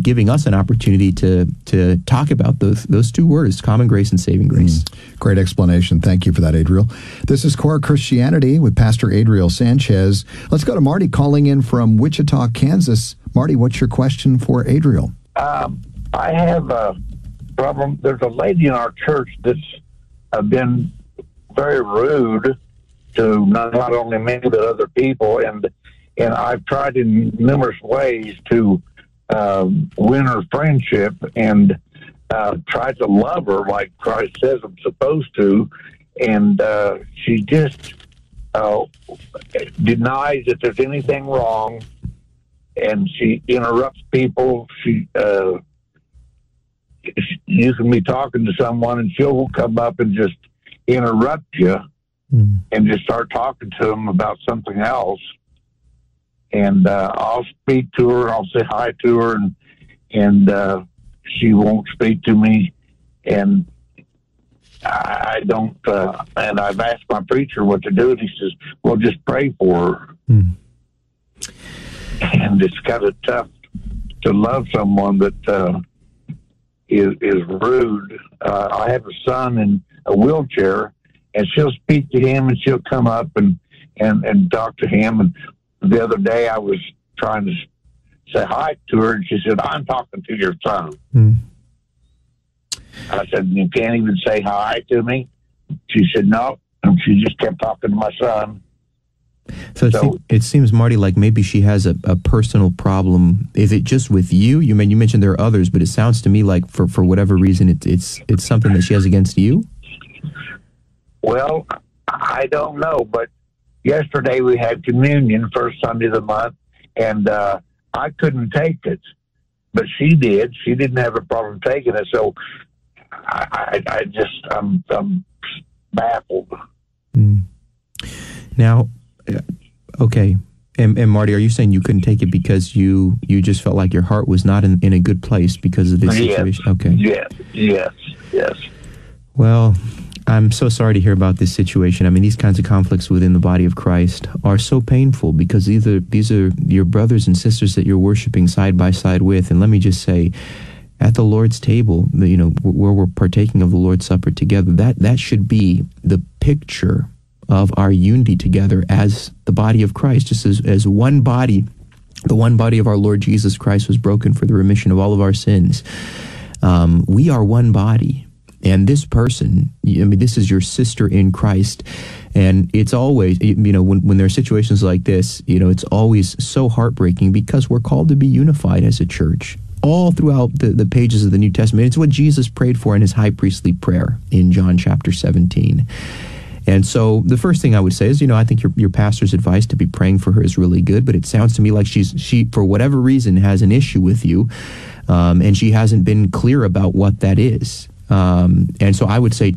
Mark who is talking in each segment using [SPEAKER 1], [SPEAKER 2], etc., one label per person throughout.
[SPEAKER 1] giving us an opportunity to talk about those two words, common grace and saving grace.
[SPEAKER 2] Great explanation. Thank you for that, Adriel. This is Core Christianity with Pastor Adriel Sanchez. Let's go to Marty calling in from Wichita, Kansas. Marty, what's your question for Adriel?
[SPEAKER 3] I have a problem. There's a lady in our church that's been very rude to not only me but other people, and I've tried in numerous ways to win her friendship and try to love her like Christ says I'm supposed to, and she just denies that there's anything wrong, and she interrupts people. You can be talking to someone and she'll come up and just interrupt you and just start talking to them about something else. And I'll speak to her, I'll say hi to her, and she won't speak to me. And I don't, and I've asked my preacher what to do, and he says, well, just pray for her. And it's kind of tough to love someone that is rude. I have a son in a wheelchair, and she'll speak to him, and she'll come up and talk to him. And the other day I was trying to say hi to her, and she said, I'm talking to your son. I said, you can't even say hi to me? She said, no. And she just kept talking to my son.
[SPEAKER 1] So it seems, Marty, like maybe she has a personal problem. Is it just with you? You mentioned there are others, but it sounds to me like for whatever reason it's something that she has against you?
[SPEAKER 3] Well, I don't know, but yesterday we had communion, first Sunday of the month, and I couldn't take it, but she did. She didn't have a problem taking it, so I'm baffled.
[SPEAKER 1] Now, okay, and Marty, are you saying you couldn't take it because you just felt like your heart was not in a good place because of this situation? Okay.
[SPEAKER 3] Yes.
[SPEAKER 1] Well, I'm so sorry to hear about this situation. I mean, these kinds of conflicts within the body of Christ are so painful because these are your brothers and sisters that you're worshiping side by side with. And let me just say, at the Lord's table, where we're partaking of the Lord's Supper together, that should be the picture of our unity together as the body of Christ, just as one body. The one body of our Lord Jesus Christ was broken for the remission of all of our sins. We are one body. And this person, this is your sister in Christ. And it's always, when there are situations like this, it's always so heartbreaking because we're called to be unified as a church. All throughout the pages of the New Testament. It's what Jesus prayed for in his high priestly prayer in John chapter 17. And so the first thing I would say is, I think your pastor's advice to be praying for her is really good, but it sounds to me like she for whatever reason has an issue with you, and she hasn't been clear about what that is. And so I would say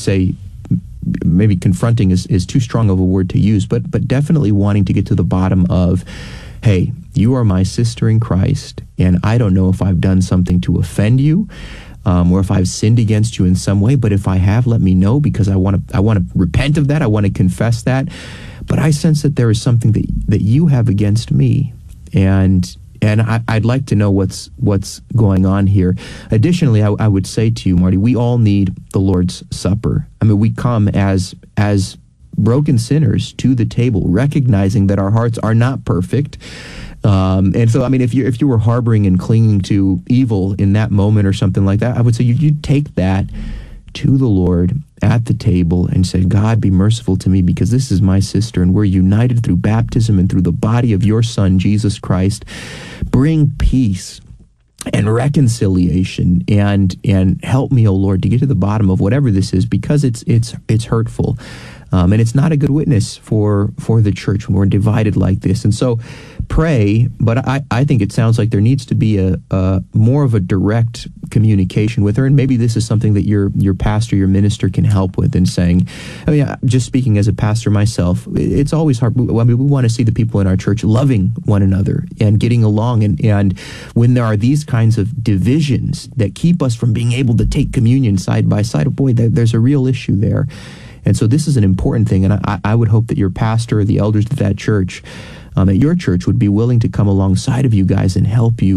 [SPEAKER 1] maybe confronting is too strong of a word to use, but definitely wanting to get to the bottom of, hey, you are my sister in Christ, and I don't know if I've done something to offend you, or if I've sinned against you in some way, but if I have, let me know, because I want to repent of that. I want to confess that. But I sense that there is something that you have against me, and I'd like to know what's going on here. Additionally, I would say to you, Marty, we all need the Lord's Supper. I mean, we come as broken sinners to the table, recognizing that our hearts are not perfect. And so, I mean, if you were harboring and clinging to evil in that moment or something like that, I would say you'd take that to the Lord at the table and say, God, be merciful to me because this is my sister and we're united through baptism and through the body of your Son, Jesus Christ. Bring peace and reconciliation and help me, O Lord, to get to the bottom of whatever this is, because it's hurtful. And it's not a good witness for the church when we're divided like this. And so pray, but I think it sounds like there needs to be a more of a direct communication with her. And maybe this is something that your pastor, your minister can help with in saying, I mean, just speaking as a pastor myself, it's always hard. I mean, we want to see the people in our church loving one another and getting along. And when there are these kinds of divisions that keep us from being able to take communion side by side, boy, there's a real issue there. And so this is an important thing, and I would hope that your pastor or the elders of that church, at your church, would be willing to come alongside of you guys and help you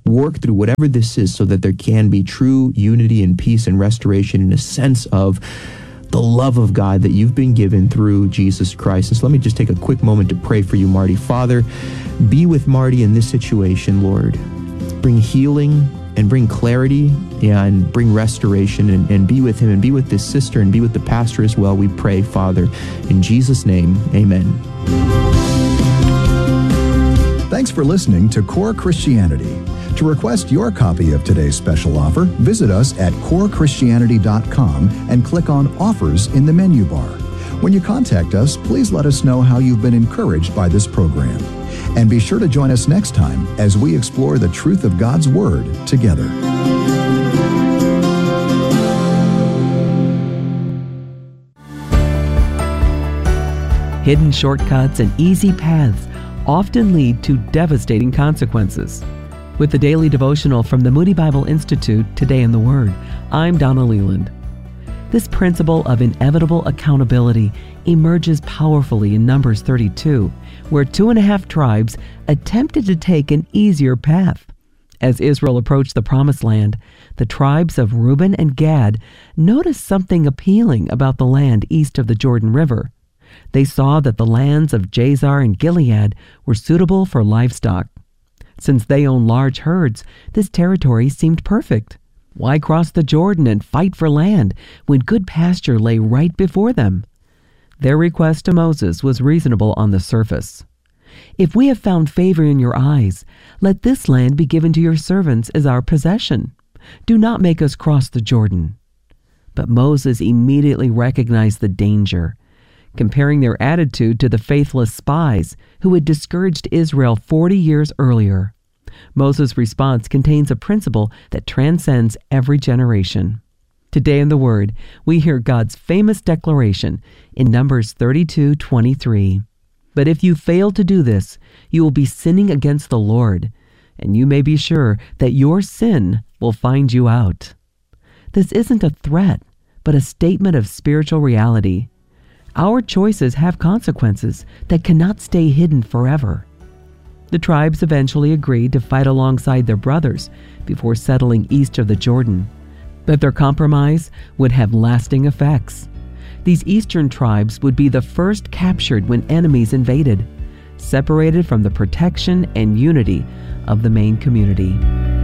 [SPEAKER 1] work through whatever this is so that there can be true unity and peace and restoration in a sense of the love of God that you've been given through Jesus Christ. And so let me just take a quick moment to pray for you, Marty. Father, be with Marty in this situation, Lord. Bring healing and bring clarity and bring restoration and be with him and be with this sister and be with the pastor as well. We pray, Father, in Jesus' name, amen.
[SPEAKER 2] Thanks for listening to Core Christianity. To request your copy of today's special offer, visit us at corechristianity.com and click on Offers in the menu bar. When you contact us, please let us know how you've been encouraged by this program. And be sure to join us next time as we explore the truth of God's Word together.
[SPEAKER 4] Hidden shortcuts and easy paths often lead to devastating consequences. With the daily devotional from the Moody Bible Institute, Today in the Word, I'm Donna Leland. This principle of inevitable accountability emerges powerfully in Numbers 32, where 2.5 tribes attempted to take an easier path. As Israel approached the Promised Land, the tribes of Reuben and Gad noticed something appealing about the land east of the Jordan River. They saw that the lands of Jazer and Gilead were suitable for livestock. Since they owned large herds, this territory seemed perfect. Why cross the Jordan and fight for land when good pasture lay right before them? Their request to Moses was reasonable on the surface. If we have found favor in your eyes, let this land be given to your servants as our possession. Do not make us cross the Jordan. But Moses immediately recognized the danger, comparing their attitude to the faithless spies who had discouraged Israel 40 years earlier. Moses' response contains a principle that transcends every generation. Today in the Word, we hear God's famous declaration in Numbers 32:23. But if you fail to do this, you will be sinning against the Lord, and you may be sure that your sin will find you out. This isn't a threat, but a statement of spiritual reality. Our choices have consequences that cannot stay hidden forever. The tribes eventually agreed to fight alongside their brothers before settling east of the Jordan. But their compromise would have lasting effects. These eastern tribes would be the first captured when enemies invaded, separated from the protection and unity of the main community.